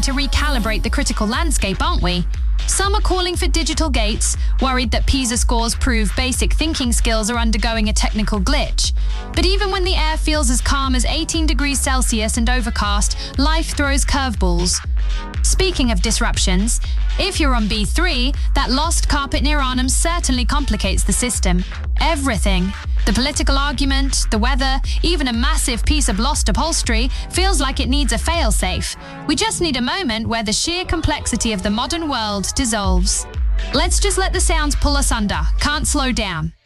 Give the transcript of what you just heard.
to recalibrate the critical landscape, aren't we? Some are calling for digital gates, worried that PISA scores prove basic thinking skills are undergoing a technical glitch. But even when the air feels as calm as 18 degrees Celsius and overcast, life throws curveballs. Speaking of disruptions, if you're on B3, that lost carpet near Arnhem certainly complicates the system. Everything. The political argument, the weather, even a massive piece of lost upholstery feels like it needs a failsafe. We just need a moment where the sheer complexity of the modern world dissolves. Let's just let the sounds pull us under. Can't slow down.